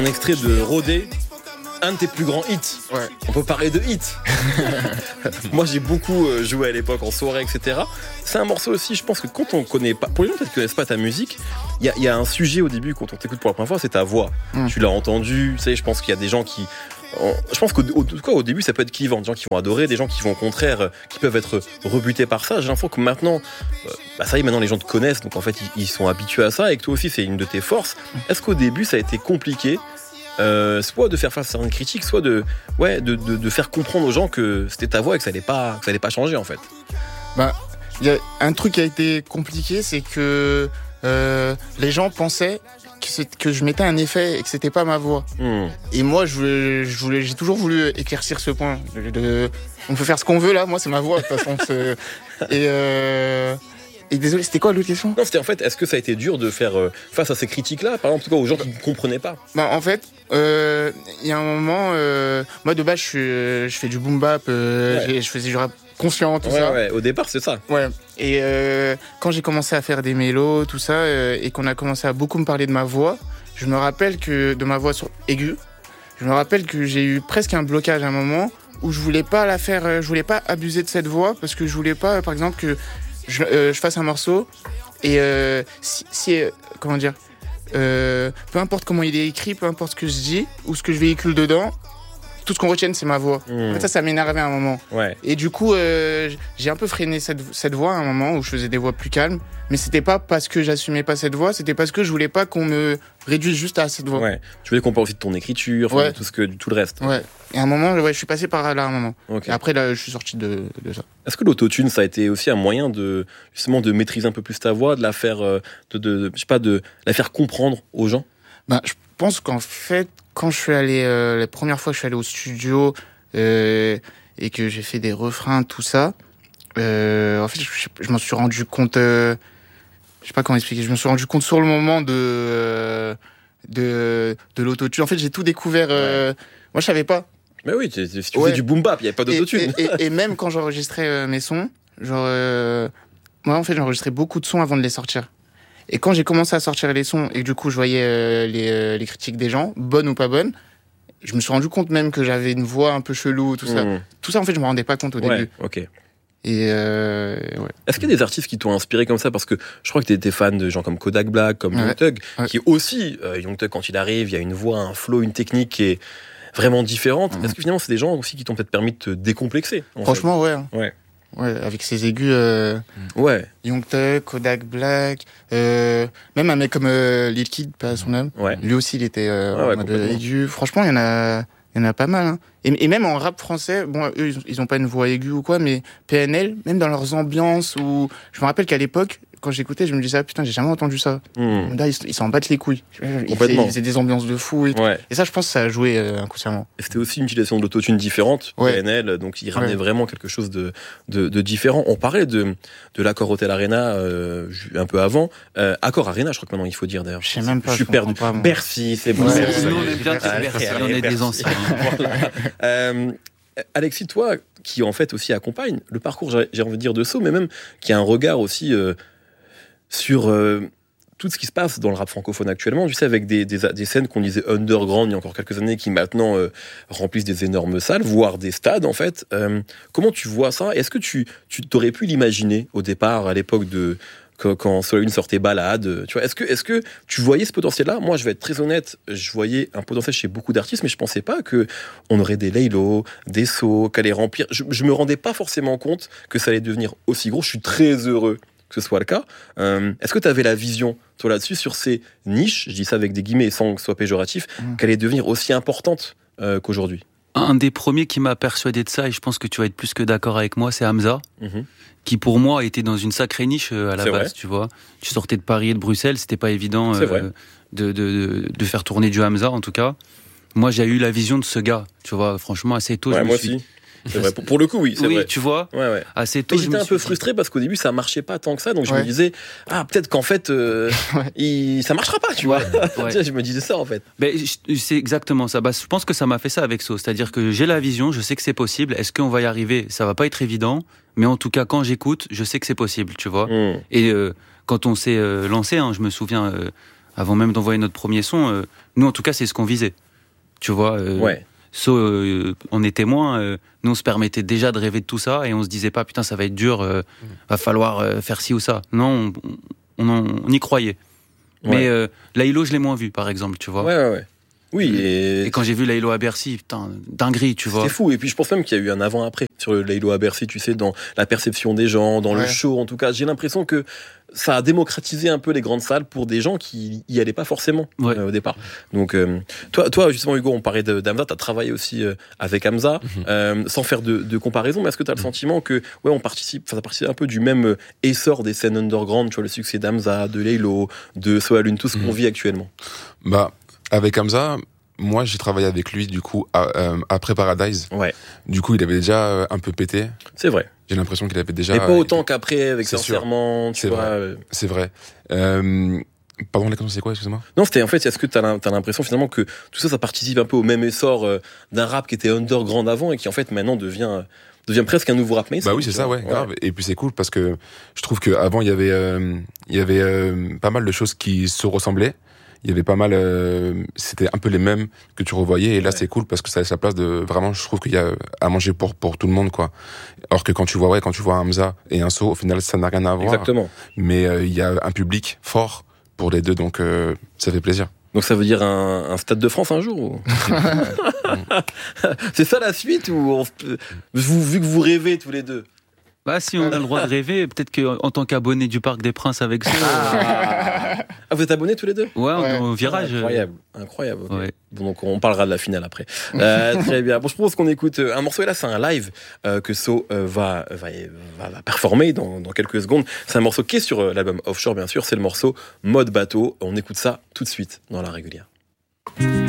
Un extrait de Rodé, un de tes plus grands hits. Ouais. On peut parler de hits. Moi, j'ai beaucoup joué à l'époque en soirée, etc. C'est un morceau aussi, je pense que quand on connaît pas, pour les gens peut-être qui connaissent pas ta musique, il y a un sujet au début quand on t'écoute pour la première fois, c'est ta voix. Tu l'as entendu, tu sais, je pense qu'il y a des gens qui... Je pense qu'au début, ça peut être clivant. Des gens qui vont adorer, des gens qui vont au contraire, qui peuvent être rebutés par ça. J'ai l'impression que maintenant, ça y est, maintenant les gens te connaissent, donc en fait, ils sont habitués à ça et que toi aussi, c'est une de tes forces. Est-ce qu'au début, ça a été compliqué, soit de faire face à certaines critiques, soit de faire comprendre aux gens que c'était ta voix et que ça allait pas changer, en fait? Il y a un truc qui a été compliqué, c'est que les gens pensaient que je mettais un effet et que c'était pas ma voix. Et moi, j'ai toujours voulu éclaircir ce point. On peut faire ce qu'on veut là, moi c'est ma voix de toute façon. Et désolé, c'était quoi l'autre question? Non, c'était en fait, est-ce que ça a été dur de faire face à ces critiques-là, par exemple, en tout cas aux gens qui ne comprenaient pas? En fait, il y a un moment, moi de base je fais du boom bap, je faisais du rap conscient, tout ça. Ouais, au départ c'est ça. Ouais. Et quand j'ai commencé à faire des mélos, tout ça, et qu'on a commencé à beaucoup me parler de ma voix, je me rappelle que de ma voix aiguë, je me rappelle que j'ai eu presque un blocage à un moment où je voulais pas la faire, je voulais pas abuser de cette voix parce que je voulais pas, par exemple, que je fasse un morceau et comment dire, peu importe comment il est écrit, peu importe ce que je dis ou ce que je véhicule dedans, tout ce qu'on retienne, c'est ma voix. En fait, ça m'énervait à un moment. Ouais. Et du coup, j'ai un peu freiné cette voix à un moment où je faisais des voix plus calmes. Mais c'était pas parce que j'assumais pas cette voix, c'était parce que je voulais pas qu'on me réduise juste à cette voix. Ouais. Tu voulais qu'on parle aussi de ton écriture, ouais. tout le reste. Ouais. Et à un moment, je suis passé par là à un moment. Okay. Et après, là, je suis sorti de ça. Est-ce que l'autotune, ça a été aussi un moyen de maîtriser un peu plus ta voix, de la faire, de la faire comprendre aux gens? Je pense qu'en fait, quand je suis allé, la première fois que je suis allé au studio et que j'ai fait des refrains, tout ça, en fait, je m'en suis rendu compte. Je sais pas comment expliquer. Je me suis rendu compte sur le moment de l'autotune. En fait, j'ai tout découvert. Moi, je savais pas. Mais oui, si tu fais du boom bap, il y avait pas d'autotune. Et même quand j'enregistrais mes sons, moi, en fait, j'enregistrais beaucoup de sons avant de les sortir. Et quand j'ai commencé à sortir les sons et que du coup je voyais les critiques des gens, bonnes ou pas bonnes, je me suis rendu compte même que j'avais une voix un peu chelou, tout ça. Tout ça, en fait, je me rendais pas compte au début. Ok. Et Est-ce qu'il y a des artistes qui t'ont inspiré comme ça? Parce que je crois que t'étais fan de gens comme Kodak Black, comme Young Thug, qui aussi, Young Thug, quand il arrive, il y a une voix, un flow, une technique qui est vraiment différente. Est-ce que finalement, c'est des gens aussi qui t'ont peut-être permis de te décomplexer? Franchement, ouais, avec ses aigus, Young Thug, Kodak Black, même un mec comme Lil Kid, pas son âme. Lui aussi, il était en mode aigu. Franchement, il y en a pas mal. Hein. Et même en rap français, bon, eux, ils ont pas une voix aiguë ou quoi, mais PNL, même dans leurs ambiances, je me rappelle qu'à l'époque, quand j'écoutais, je me disais, putain, j'ai jamais entendu ça. Là, ils s'en battent les couilles. Ils faisaient des ambiances de fou et tout. Et ça, je pense que ça a joué inconsciemment. Et c'était aussi une utilisation de l'autotune différente, PNL, donc il ramenait vraiment quelque chose de différent. On parlait de l'Accor Hotel Arena un peu avant. Accor Arena, je crois que maintenant il faut dire d'ailleurs. Je sais même pas. Je suis perdu. Bercy, c'est bon. Nous, on aime bien Bercy, on est des anciens. Alexis, toi, qui en fait aussi accompagne le parcours, j'ai envie de dire de So, mais même qui a un regard aussi sur tout ce qui se passe dans le rap francophone actuellement, tu sais, avec des scènes qu'on disait underground il y a encore quelques années, qui maintenant remplissent des énormes salles, voire des stades en fait. Comment tu vois ça? Est-ce que tu t'aurais pu l'imaginer au départ, à l'époque quand Soleil sortait Balade, tu vois, est-ce que tu voyais ce potentiel-là? Moi, je vais être très honnête, je voyais un potentiel chez beaucoup d'artistes, mais je pensais pas que on aurait des Laylo, des So, qu'elle allait remplir. Je me rendais pas forcément compte que ça allait devenir aussi gros. Je suis très heureux que ce soit le cas. Est-ce que tu avais la vision, toi, là-dessus, sur ces niches, je dis ça avec des guillemets sans que ce soit péjoratif, qu'elle allait devenir aussi importante qu'aujourd'hui? Un des premiers qui m'a persuadé de ça, et je pense que tu vas être plus que d'accord avec moi, c'est Hamza, qui pour moi était dans une sacrée niche à la base, tu vois. Tu sortais de Paris et de Bruxelles, c'était pas évident de faire tourner du Hamza, en tout cas. Moi, j'ai eu la vision de ce gars, tu vois, franchement, assez tôt. Moi aussi. C'est vrai. Pour le coup, oui, c'est vrai. Oui, tu vois. Assez tôt. J'étais un peu frustré parce qu'au début, ça marchait pas tant que ça, donc je me disais, peut-être qu'en fait, ça marchera pas, tu vois. Je me disais ça, en fait. C'est exactement ça. Je pense que ça m'a fait ça avec So. C'est-à-dire que j'ai la vision, je sais que c'est possible. Est-ce qu'on va y arriver? Ça va pas être évident, mais en tout cas, quand j'écoute, je sais que c'est possible, tu vois. Et quand on s'est lancé, je me souviens, avant même d'envoyer notre premier son, nous en tout cas c'est ce qu'on visait. Tu vois, on est témoins, nous on se permettait déjà de rêver de tout ça et on se disait pas putain ça va être dur, va falloir faire ci ou ça. Non, on y croyait. Mais Laylo je l'ai moins vu par exemple, tu vois. Ouais. Oui, et quand j'ai vu Laylo à Bercy, putain, dinguerie, tu vois. C'est fou, et puis je pense même qu'il y a eu un avant-après sur le Laylo à Bercy, tu sais, dans la perception des gens, dans le show en tout cas. J'ai l'impression que ça a démocratisé un peu les grandes salles pour des gens qui y allaient pas forcément au départ. Donc, toi, justement, Hugo, on parlait d'Hamza, t'as travaillé aussi avec Hamza, sans faire de comparaison, mais est-ce que t'as le sentiment que, ça participe un peu du même essor des scènes underground, tu vois, le succès d'Hamza, de Laylo, de Soalune, tout ce qu'on vit actuellement? Avec Hamza, moi j'ai travaillé avec lui du coup après Paradise. Ouais. Du coup il avait déjà un peu pété. C'est vrai. J'ai l'impression qu'il avait déjà. Mais pas autant qu'après avec Sincèrement, tu vois. C'est vrai. Pardon, la question c'est quoi, excuse-moi? Non, c'était en fait, est-ce que t'as l'impression finalement que tout ça participe un peu au même essor d'un rap qui était underground avant et qui en fait maintenant devient presque un nouveau rap mainstream? Bah oui, c'est ça, grave. Et puis c'est cool parce que je trouve qu'avant il y avait pas mal de choses qui se ressemblaient. Il y avait pas mal, c'était un peu les mêmes que tu revoyais, et là c'est cool parce que ça laisse la place de vraiment, je trouve qu'il y a à manger pour tout le monde, quoi. Alors que quand tu vois un Hamza et un So, au final ça n'a rien à voir. Exactement. Mais il y a un public fort pour les deux, donc ça fait plaisir. Donc ça veut dire un Stade de France un jour ou... C'est ça la suite ou vu que vous rêvez tous les deux? Bah si on a le droit de rêver, peut-être qu'en tant qu'abonné du Parc des Princes avec ça. Vous êtes abonnés tous les deux? Ouais, on est au virage. Incroyable. Okay. Ouais. Bon, donc on parlera de la finale après. Très bien. Bon, je propose qu'on écoute un morceau, et là c'est un live que So va performer dans quelques secondes. C'est un morceau qui est sur l'album Offshore, bien sûr, c'est le morceau Mode Bateau. On écoute ça tout de suite dans La Régulière.